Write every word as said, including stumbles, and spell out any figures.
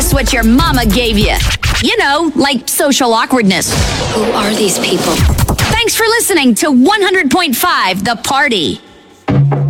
embarrass what your mama gave you. You know, like social awkwardness. Who are these people? Thanks for listening to one hundred point five The Party.